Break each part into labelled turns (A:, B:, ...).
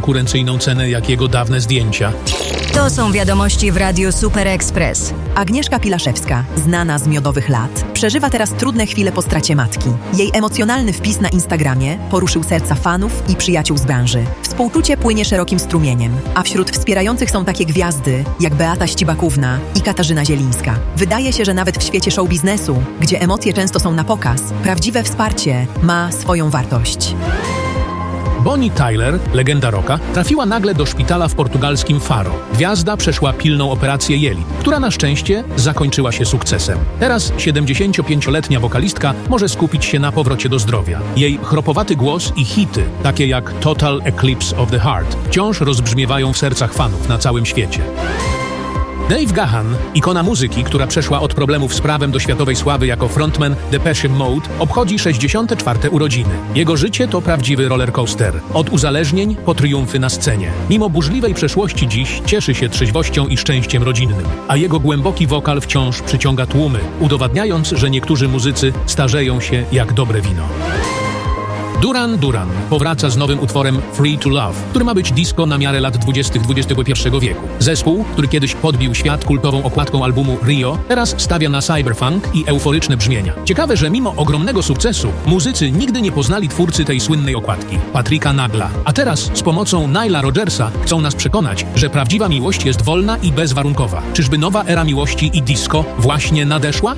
A: konkurencyjną cenę jak jego dawne zdjęcia.
B: To są wiadomości w Radiu Super Express.
C: Agnieszka Pilaszewska, znana z miodowych lat, przeżywa teraz trudne chwile po stracie matki. Jej emocjonalny wpis na Instagramie poruszył serca fanów i przyjaciół z branży. Współczucie płynie szerokim strumieniem, a wśród wspierających są takie gwiazdy jak Beata Ścibakówna i Katarzyna Zielińska. Wydaje się, że nawet w świecie show biznesu, gdzie emocje często są na pokaz, prawdziwe wsparcie ma swoją wartość.
A: Bonnie Tyler, legenda rocka, trafiła nagle do szpitala w portugalskim Faro. Gwiazda przeszła pilną operację jelit, która na szczęście zakończyła się sukcesem. Teraz 75-letnia wokalistka może skupić się na powrocie do zdrowia. Jej chropowaty głos i hity, takie jak Total Eclipse of the Heart, wciąż rozbrzmiewają w sercach fanów na całym świecie. Dave Gahan, ikona muzyki, która przeszła od problemów z prawem do światowej sławy jako frontman Depeche Mode, obchodzi 64. urodziny. Jego życie to prawdziwy rollercoaster. Od uzależnień po triumfy na scenie. Mimo burzliwej przeszłości dziś cieszy się trzeźwością i szczęściem rodzinnym, a jego głęboki wokal wciąż przyciąga tłumy, udowadniając, że niektórzy muzycy starzeją się jak dobre wino. Duran Duran powraca z nowym utworem Free to Love, który ma być disco na miarę lat 20. XXI wieku. Zespół, który kiedyś podbił świat kultową okładką albumu Rio, teraz stawia na cyberpunk i euforyczne brzmienia. Ciekawe, że mimo ogromnego sukcesu muzycy nigdy nie poznali twórcy tej słynnej okładki, Patricka Nagla. A teraz z pomocą Nila Rodgersa chcą nas przekonać, że prawdziwa miłość jest wolna i bezwarunkowa. Czyżby nowa era miłości i disco właśnie nadeszła?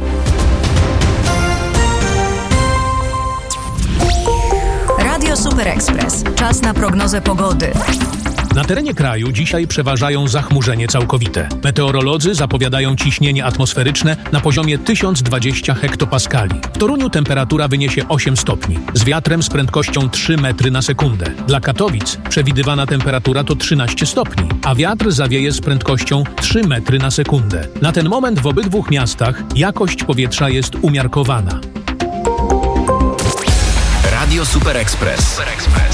B: Radio Super Express. Czas na prognozę pogody.
A: Na terenie kraju dzisiaj przeważają zachmurzenie całkowite. Meteorolodzy zapowiadają ciśnienie atmosferyczne na poziomie 1020 hektopaskali. W Toruniu temperatura wyniesie 8 stopni, z wiatrem z prędkością 3 metry na sekundę. Dla Katowic przewidywana temperatura to 13 stopni, a wiatr zawieje z prędkością 3 metry na sekundę. Na ten moment w obydwu miastach jakość powietrza jest umiarkowana.
D: Radio Super Express.